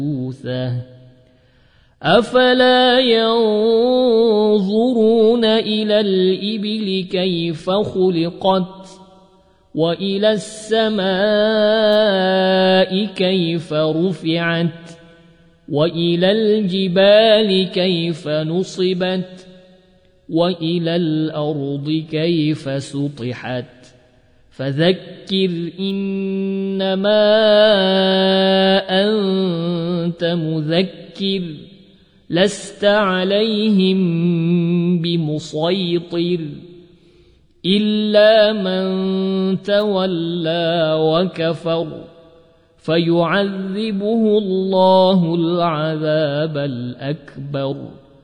أفلا ينظرون إلى الإبل كيف خلقت وإلى السماء كيف رفعت وإلى الجبال كيف نصبت وإلى الأرض كيف سطحت فذكر إنما أنت مذكر لست عليهم بمسيطر إلا من تولى وكفر فيعذبه الله العذاب الأكبر